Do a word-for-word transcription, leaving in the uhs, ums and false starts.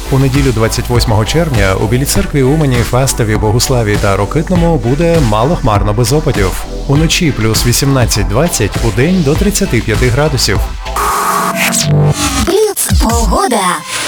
У неділю двадцять восьмого червня у Білій Церкві, Умані, Фастові, Богуславі та Рокитному буде малохмарно без опадів. Уночі плюс вісімнадцять двадцять, удень до тридцяти п'яти градусів. Бліц погода.